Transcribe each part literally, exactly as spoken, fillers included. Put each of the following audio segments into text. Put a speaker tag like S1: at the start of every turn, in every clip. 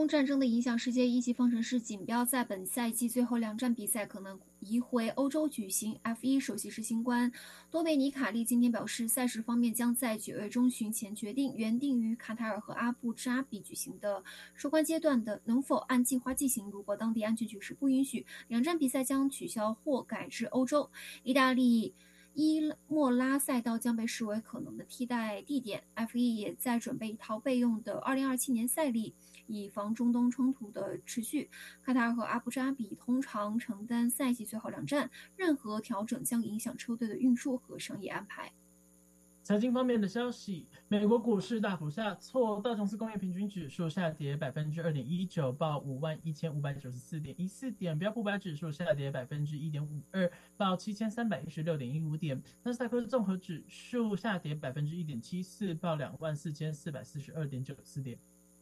S1: 东战争的影响，世界一级方程式锦标赛本赛季最后两站比赛可能移回欧洲举行。F 一 首席执行官多梅尼卡利今天表示，赛事方面将在九月中旬前决定原定于卡塔尔和阿布扎比举行的收官阶段的能否按计划进行。如果当地安全局势不允许，两站比赛将取消或改至欧洲。意大利伊莫拉赛道将被视为可能的替代地点。 F 一 也在准备一套备用的二零二七年赛例，以防中东冲突的持续。卡塔尔和阿布扎比通常承担赛季最后两站，任何调整将影响车队的运输和商业安排。
S2: 财经方面的消息，美国股市大幅下挫，道琼斯工业平均指数下跌百分之二点一九，报五万一千五百九十四点一四点；标普五百指数下跌百分之一点五二，报七千三百一十六点一五点；纳斯达克综合指数下跌百分之一点七四，报两万四千四百四十二点九四点。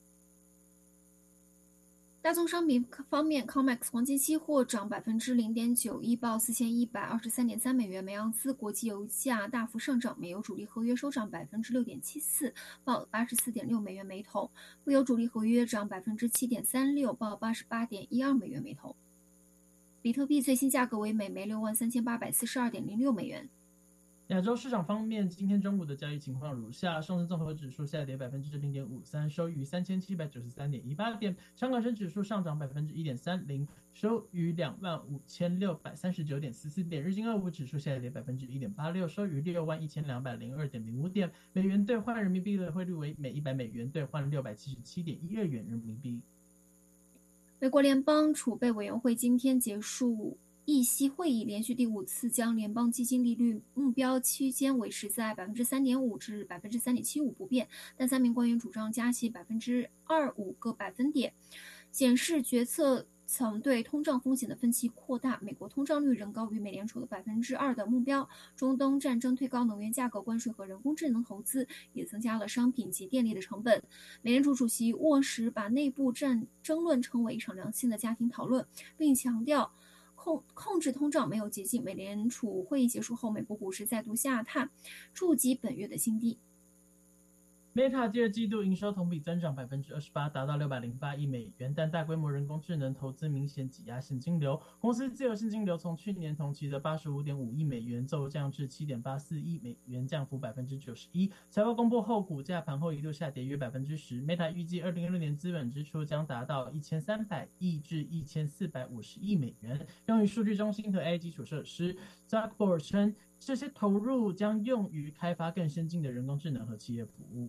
S1: 大宗商品方面 ，C O M E X 黄金期货涨百分之零点九一，报四千一百二十三点三美元每盎司。国际油价大幅上涨，美油主力合约收涨百分之六点七四，报八十四点六美元每桶；布油主力合约涨百分之七点三六，报八十八点一二美元每桶。比特币最新价格为每枚六万三千八百四十二点零六美元。
S2: 亚洲市场方面，今天中午的交易情况如下：上证综合指数下跌百分之零点五三，收于三千七百九十三点一八点；香港深指数上涨百分之一点三零，收于两万五千六百三十九点四四点；日经二五指数下跌百分之一点八六，收于六万一千两百零二点零五点。美元兑换人民币的汇率为每一百美元兑换六百七十七点一二元人民币。
S1: 美国联邦储备委员会今天结束议息会议，连续第五次将联邦基金利率目标区间维持在 百分之三点五 至 百分之三点七五 不变，但三名官员主张加息 百分之二十五 个百分点，显示决策层对通胀风险的分歧扩大。美国通胀率仍高于美联储的 百分之二 的目标。中东战争推高能源价格，关税和人工智能投资也增加了商品及电力的成本。美联储主席沃什把内部战争论称为一场良性的家庭讨论，并强调控控制通胀没有捷径。美联储会议结束后，美国股市再度下探，触及本月的新低。
S2: Meta 第二季度营收同比增长百分之二十八，达到六百零八亿美元，但大规模人工智能投资明显挤压现金流。公司自由现金流从去年同期的八十五点五亿美元骤降至七点八四亿美元，降幅百分之九十一。财报公布后，股价盘后一度下跌约百分之十。Meta 预计二零二六年资本支出将达到一千三百亿至一千四百五十亿美元，用于数据中心和 A I 基础设施。Zuckerberg 称，这些投入将用于开发更先进的人工智能和企业服务。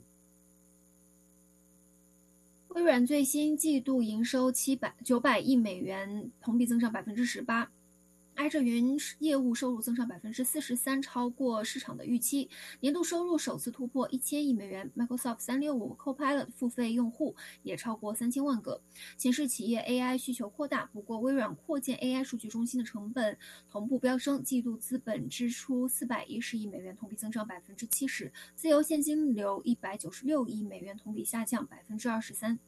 S1: 微软最新季度营收九百亿美元，同比增长百分之十八。挨着云业务收入增长百分之四十三，超过市场的预期。年度收入首次突破一千亿美元。Microsoft 三六五 Copilot 付费用户也超过三千万个，显示企业 A I 需求扩大。不过，微软扩建 A I 数据中心的成本同步飙升，季度资本支出四百一十亿美元，同比增长百分之七十。自由现金流一百九十六亿美元，同比下降百分之二十三。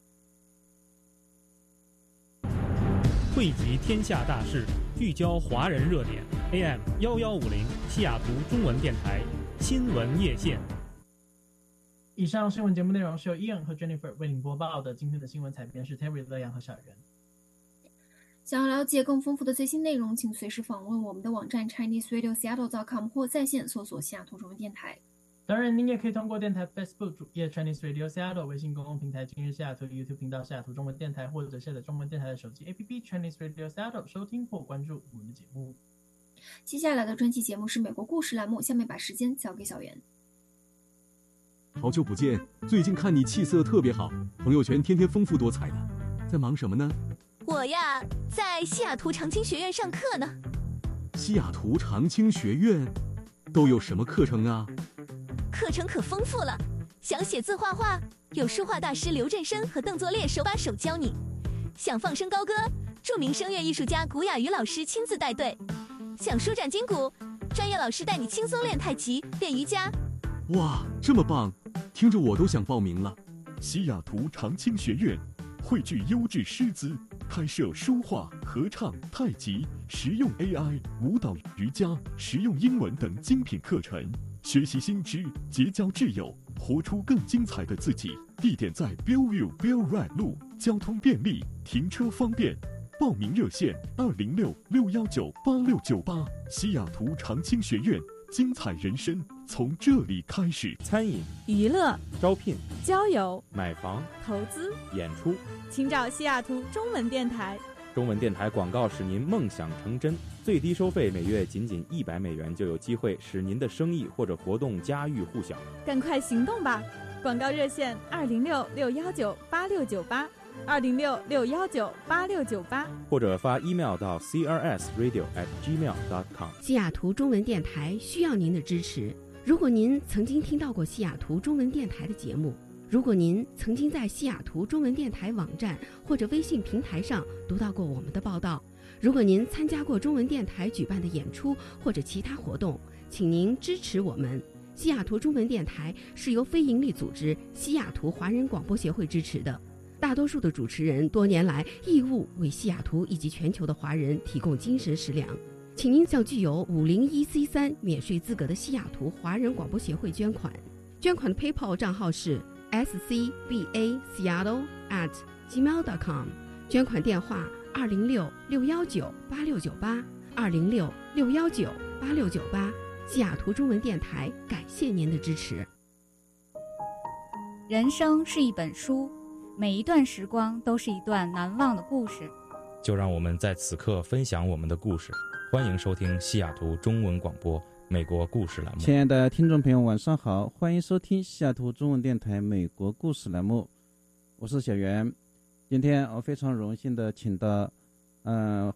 S3: 汇集天下大事，聚焦华人热点。A M 一一五零西雅图中文电台新闻夜线。
S2: 以上新闻节目内容是由 Ian 和 Jennifer 为您播报的。今天的新闻采编是 Terry、乐阳和小袁。
S1: 想要了解更丰富的最新内容，请随时访问我们的网站 Chinese Radio Seattle dot com 或在线搜索西雅图中文电台。
S2: 当然，您也可以通过电台 Facebook 主页 Chinese Radio Seattle、微信公共平台今日西雅图、YouTube 频道西雅图中文电台，或者下载中文电台的手机 A P P Chinese Radio Seattle 收听或关注我们的节目。
S1: 接下来的专辑节目是美国故事栏目，下面把时间交给小袁。
S4: 好久不见，最近看你气色特别好，朋友圈天天丰富多彩的，在忙什么呢？
S5: 我呀，在西雅图长青学院上课呢。
S4: 西雅图长青学院都有什么课程啊？
S5: 课程可丰富了，想写字画画，有书画大师刘振生和邓作烈手把手教你；想放声高歌，著名声乐艺术家古雅瑜老师亲自带队；想舒展筋骨，专业老师带你轻松练太极、练瑜伽。
S4: 哇，这么棒，听着我都想报名了。
S6: 西雅图长青学院汇聚优质师资，开设书画、合唱、太极、实用 A I、舞蹈、瑜伽、实用英文等精品课程。学习新知，结交挚友， 活出更精彩的自己。地点在 Bellevue Bell Ride 路，交通便利，停车方便。报名热线二零六六幺九八六九八。西雅图长青学院，精彩人生从这里开始。
S7: 餐饮、
S8: 娱乐、
S7: 招聘、
S8: 交友、
S7: 买房、
S8: 投资、
S7: 演出，
S8: 请找西雅图中文电台。
S7: 中文电台广告使您梦想成真，最低收费每月仅仅一百美元，就有机会使您的生意或者活动家喻户晓。
S8: 赶快行动吧！广告热线二零六六幺九八六九八，二零六六幺九八六九八，
S7: 或者发 email 到 c r s radio at gmail dot com。
S9: 西雅图中文电台需要您的支持。如果您曾经听到过西雅图中文电台的节目，如果您曾经在西雅图中文电台网站或者微信平台上读到过我们的报道，如果您参加过中文电台举办的演出或者其他活动，请您支持我们。西雅图中文电台是由非营利组织西雅图华人广播协会支持的，大多数的主持人多年来义务为西雅图以及全球的华人提供精神食粮。请您向具有五零一 C 三免税资格的西雅图华人广播协会捐款，捐款的 PayPal 账号是S C B A Seattle at gmail dot com， 捐款电话二零六六幺九八六九八，二零六六幺九八六九八。西雅图中文电台感谢您的支持。
S10: 人生是一本书，每一段时光都是一段难忘的故事。
S3: 就让我们在此刻分享我们的故事。欢迎收听西雅图中文广播美国故事栏目。
S11: 亲爱的听众朋友晚上好，欢迎收听西雅图中文电台美国故事栏目，我是小袁。今天我非常荣幸的请到呃